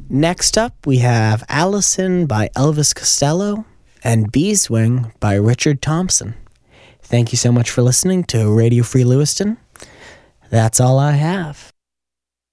Next up, we have Allison by Elvis Costello and Beeswing by Richard Thompson. Thank you so much for listening to Radio Free Lewiston. That's all I have.